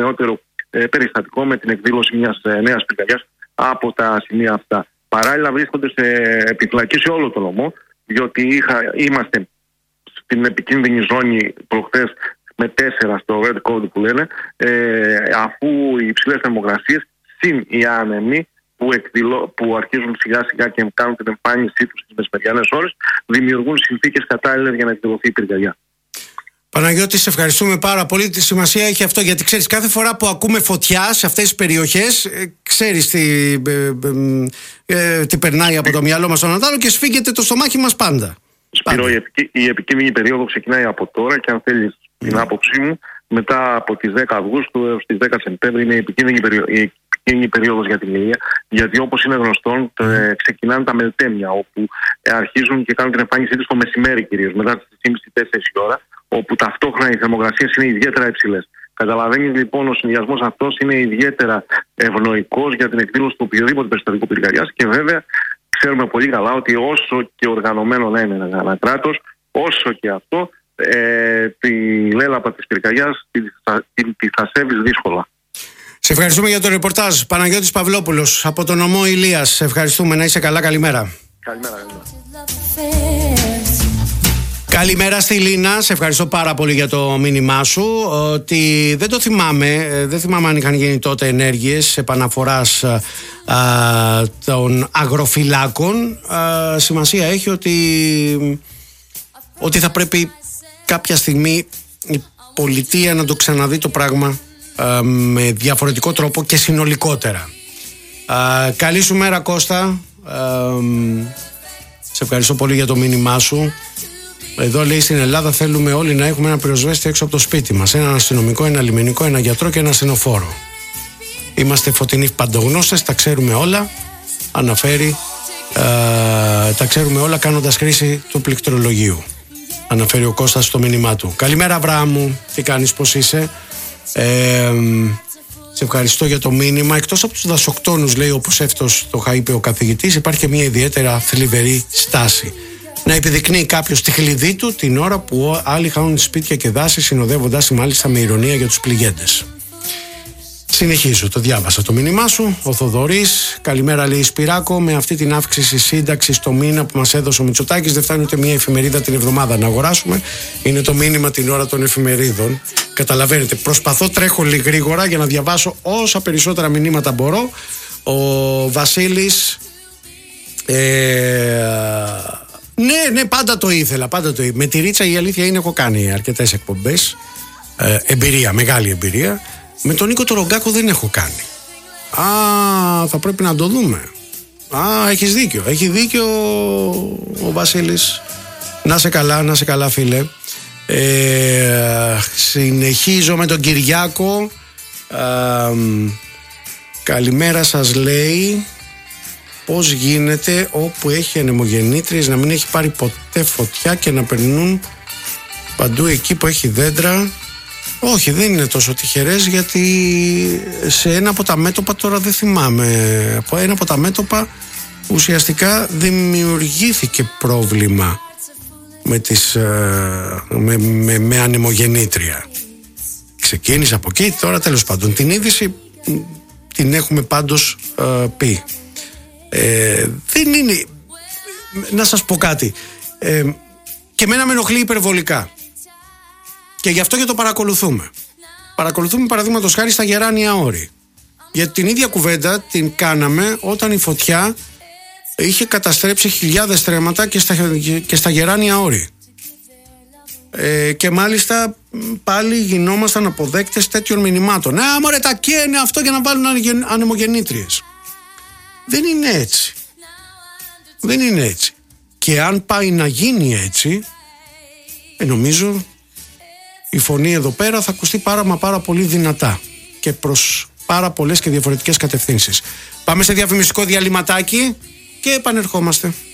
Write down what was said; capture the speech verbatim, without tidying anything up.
νεότερο ε, περιστατικό με την εκδήλωση μιας ε, νέας πυρκαγιάς από τα σημεία αυτά. Παράλληλα βρίσκονται σε επιφυλακή σε όλο το νομό, διότι είχα, είμαστε στην επικίνδυνη ζώνη προχθές με τέσσερα στο red code που λένε, ε, αφού οι υψηλές θερμοκρασίες συν οι άνεμοι που, εκδηλώ, που αρχίζουν σιγά σιγά και κάνουν την εμφάνισή τους στις μεσημεριανές ώρες, δημιουργούν συνθήκες κατάλληλες για να εκδηλωθεί η πυρκαγιά. Παναγιώτη, σε ευχαριστούμε πάρα πολύ. Τη σημασία έχει αυτό, γιατί ξέρεις, κάθε φορά που ακούμε φωτιά σε αυτές τις περιοχές, ε, ξέρεις τι, ε, ε, ε, τι περνάει από το μυαλό μας στον Αντάλλο και σφίγγεται το στομάχι μας πάντα. Σπύρο, η, επικ... η επικίνδυνη περίοδο ξεκινάει από τώρα και αν θέλεις mm. την άποψή μου, μετά από τις δέκα Αυγούστου έως τις δέκα Σεπτέμβρη είναι η επικίνδυνη, περίοδο, η επικίνδυνη περίοδος για την ηλία, γιατί όπως είναι γνωστόν mm. ε, ξεκινάνε τα μελτέμια, όπου ε, αρχίζουν και κάνουν την εμφάνισή τους το μεσημέρι κυρίως, μετά τις τρεις και μισή τέσσερις η ώρα, όπου ταυτόχρονα οι θερμοκρασίες είναι ιδιαίτερα υψηλές. Καταλαβαίνεις λοιπόν, ο συνδυασμός αυτός είναι ιδιαίτερα ευνοϊκός για την εκδήλωση του οποιοδήποτε περιστατικού πυρκαγιάς και βέβαια ξέρουμε πολύ καλά ότι όσο και οργανωμένο να είναι ένα κράτος, όσο και αυτό ε, τη λέλαπα της πυρκαγιάς τη, τη, τη θα σέβεις δύσκολα. Σε ευχαριστούμε για το ρεπορτάζ. Παναγιώτης Παυλόπουλος από τον νομό Ηλίας. Σε ευχαριστούμε, να είσαι καλά, καλημέρα. Καλημέρα, καλημέρα. Καλημέρα στη Λίνα, σε ευχαριστώ πάρα πολύ για το μήνυμά σου. Ότι δεν το θυμάμαι, δεν θυμάμαι αν είχαν γίνει τότε ενέργειες επαναφοράς α, των αγροφυλάκων. Α, σημασία έχει ότι, ότι θα πρέπει κάποια στιγμή η πολιτεία να το ξαναδεί το πράγμα α, με διαφορετικό τρόπο και συνολικότερα. Α, καλή σου μέρα, Κώστα. Α, σε ευχαριστώ πολύ για το μήνυμά σου. Εδώ λέει στην Ελλάδα θέλουμε όλοι να έχουμε ένα πυροσβέστη έξω από το σπίτι μας. Έναν αστυνομικό, ένα λιμενικό, ένα γιατρό και ένα ασθενοφόρο. Είμαστε φωτεινοί παντογνώστες, τα ξέρουμε όλα. Αναφέρει, ε, τα ξέρουμε όλα κάνοντας χρήση του πληκτρολογίου. Αναφέρει ο Κώστας στο μήνυμά του. Καλημέρα, Αβραάμου, τι κάνεις, πώς είσαι? Ε, σε ευχαριστώ για το μήνυμα. Εκτός από τους δασοκτόνους, λέει, όπως εύτος το είχα είπε ο καθηγητής, υπάρχει και μια ιδιαίτερα θλιβερή στάση. Να επιδεικνύει κάποιος τη χλειδί του την ώρα που άλλοι χάνουν σπίτια και δάση, συνοδεύοντας μάλιστα με ηρωνία για τους πληγέντες. Συνεχίζω, το διάβασα το μήνυμά σου. Ο Θοδωρής, καλημέρα, λέει, Σπυράκο. Με αυτή την αύξηση σύνταξης το μήνα που μας έδωσε ο Μητσοτάκης, δεν φτάνει ούτε μια εφημερίδα την εβδομάδα να αγοράσουμε. Είναι το μήνυμα την ώρα των εφημερίδων. Καταλαβαίνετε, προσπαθώ, τρέχω λίγο γρήγορα για να διαβάσω όσα περισσότερα μηνύματα μπορώ. Ο Βασίλης. Ε, Ναι, ναι, πάντα το ήθελα, πάντα το ήθελα. Με τη Ρίτσα η αλήθεια είναι έχω κάνει αρκετές εκπομπές. Ε, εμπειρία, μεγάλη εμπειρία. Με τον Νίκο το Ρογκάκο δεν έχω κάνει. Α, θα πρέπει να το δούμε. Α, έχεις δίκιο. Έχει δίκιο ο Βασίλης. Να σε καλά, να σε καλά, φίλε. Ε, συνεχίζω με τον Κυριάκο. Ε, καλημέρα σας, λέει. Πώς γίνεται όπου έχει ανεμογεννήτριες να μην έχει πάρει ποτέ φωτιά και να περνούν παντού εκεί που έχει δέντρα? Όχι, δεν είναι τόσο τυχερές, γιατί σε ένα από τα μέτωπα, τώρα δεν θυμάμαι, από ένα από τα μέτωπα ουσιαστικά δημιουργήθηκε πρόβλημα με, τις, με, με, με ανεμογεννήτρια. Ξεκίνησε από εκεί, τώρα τέλος πάντων την είδηση την έχουμε πάντως ε, πει. Ε, δεν είναι. Να σας πω κάτι. Ε, και εμένα με ενοχλεί υπερβολικά. Και γι' αυτό και το παρακολουθούμε. Παρακολουθούμε παραδείγματος χάρη στα Γεράνια Όρη. Γιατί την ίδια κουβέντα την κάναμε όταν η φωτιά είχε καταστρέψει χιλιάδες στρέμματα και στα, και στα Γεράνια Όρη. Ε, και μάλιστα πάλι γινόμασταν αποδέκτες τέτοιων μηνυμάτων. Α, μωρέ, τα καίνε αυτό για να βάλουν ανεμογεννήτριες. Δεν είναι έτσι. Δεν είναι έτσι. Και αν πάει να γίνει έτσι, ε, νομίζω η φωνή εδώ πέρα θα ακουστεί πάρα μα πάρα πολύ δυνατά και προς πάρα πολλές και διαφορετικές κατευθύνσεις. Πάμε σε διαφημιστικό διαλυματάκι και επανερχόμαστε.